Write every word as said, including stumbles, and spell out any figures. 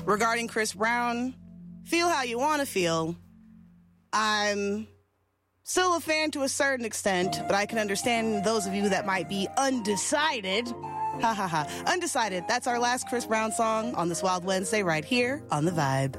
regarding Chris Brown, feel how you want to feel. I'm still a fan to a certain extent, but I can understand those of you that might be undecided. Ha ha ha. Undecided. That's our last Chris Brown song on this Wild Wednesday right here on The Vibe.